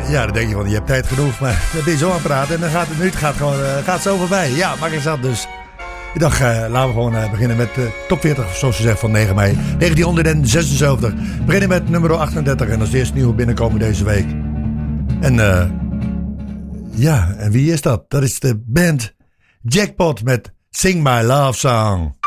Ja, dan denk je van, je hebt tijd genoeg, maar dan ben je zo aan het praten en dan gaat het minuut gaat zo voorbij. Ja, makkelijk zat dus. Ik dacht, laten we gewoon beginnen met top 40, zoals je zegt, van 9 mei 1976. We beginnen met nummer 38 en als eerste nieuwe binnenkomen deze week. En ja, en wie is dat? Dat is de band Jackpot met Sing My Love Song.